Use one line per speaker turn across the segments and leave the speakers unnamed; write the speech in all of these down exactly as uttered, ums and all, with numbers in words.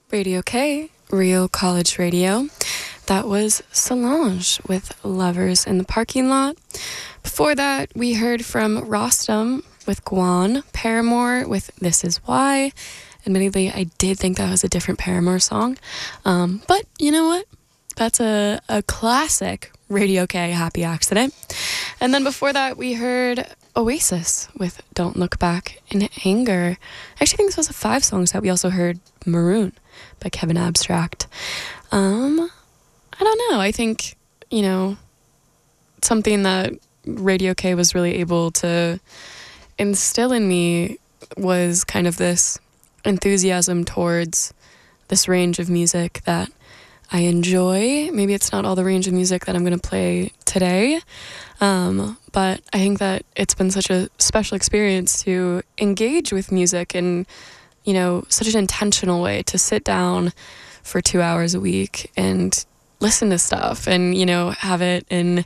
Radio K, Real College Radio. That was Solange with Lovers in the Parking Lot. Before that, we heard from Rostam with Guan, Paramore with This Is Why. Admittedly, I did think that was a different Paramore song. Um, but you know what? That's a, a classic Radio K happy accident. And then before that, we heard Oasis with Don't Look Back in Anger. I actually think this was a five songs that we also heard Maroon by Kevin Abstract. Um, I don't know. I think, you know, something that Radio K was really able to instill in me was kind of this enthusiasm towards this range of music that I enjoy. Maybe it's not all the range of music that I'm going to play today, um, but I think that it's been such a special experience to engage with music in, you know, such an intentional way, to sit down for two hours a week and listen to stuff and, you know, have it in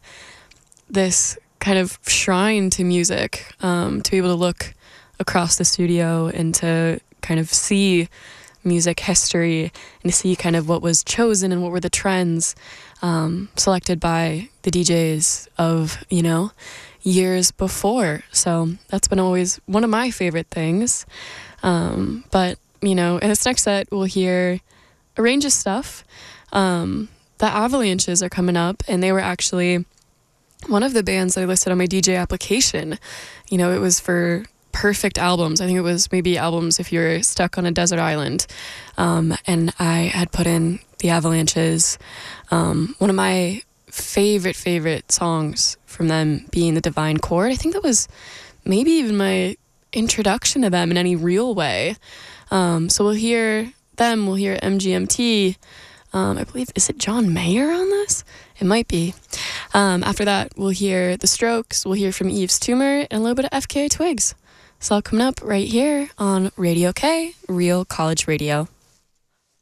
this kind of shrine to music, um, to be able to look across the studio and to kind of see music history and to see kind of what was chosen and what were the trends um, selected by the D Js of, you know, years before. So that's been always one of my favorite things. Um, but, you know, in this next set, we'll hear a range of stuff. Um, the Avalanches are coming up, and they were actually one of the bands that I listed on my D J application. You know, it was for perfect albums. I think it was maybe albums if you're stuck on a desert island. Um, and I had put in the Avalanches. Um, one of my favorite, favorite songs from them being The Divine Chord. I think that was maybe even my introduction to them in any real way. Um, so we'll hear them, we'll hear M G M T. Um, I believe, is it John Mayer on this? It might be. Um, after that, we'll hear The Strokes, we'll hear from Yves Tumor, and a little bit of F K A Twigs. It's all coming up right here on Radio K, Real College Radio.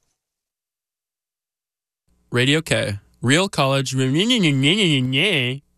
Radio K, Real College Radio.